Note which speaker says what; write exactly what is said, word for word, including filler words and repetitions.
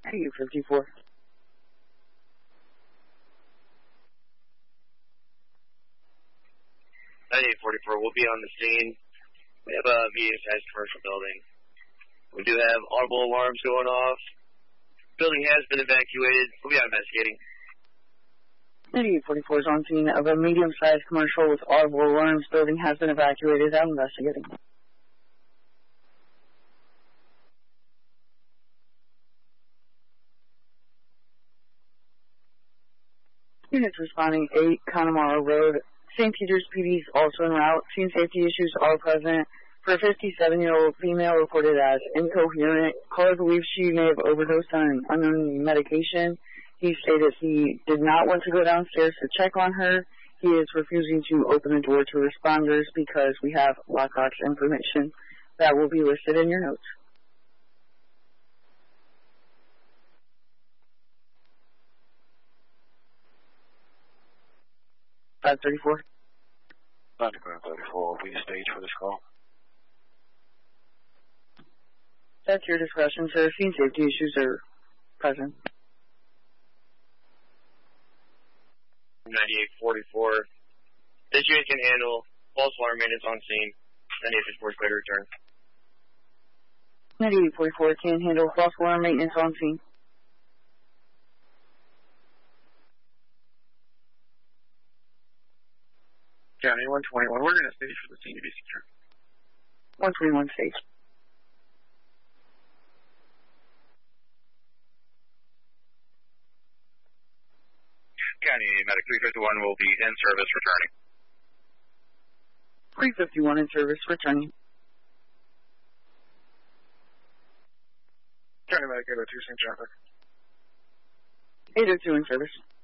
Speaker 1: eight fifty-four.
Speaker 2: eight forty-four, we'll be on the scene. We have a medium-sized commercial building. We do have audible alarms going off. Building has been evacuated. We'll be out investigating.
Speaker 1: eight forty-four is on scene of a medium-sized commercial with audible alarms. Building has been evacuated. Out investigating. Units responding eight Connemara Road. Saint Peter's P D is also en route. Scene safety issues are present. For a fifty-seven-year-old female reported as incoherent. Caller believes she may have overdosed on an unknown medication. He stated he did not want to go downstairs to check on her. He is refusing to open the door to responders because we have lockbox information that will be listed in your notes. five thirty-four.
Speaker 3: five thirty-four will be the stage for this call.
Speaker 1: That's your discretion, sir. Scene safety issues are present.
Speaker 2: ninety-eight forty-four. This unit can handle false alarm maintenance on scene. ninety-eight fifty-four is clear to return.
Speaker 1: ninety-eight forty-four can handle false alarm maintenance on scene.
Speaker 3: County one twenty-one, we're going to stage for the scene to be secure.
Speaker 1: one twenty-one stage.
Speaker 3: County Medic three fifty-one will be in service returning.
Speaker 1: three fifty-one in service returning.
Speaker 3: County Medic eight oh two, same traffic.
Speaker 1: eight oh two in service.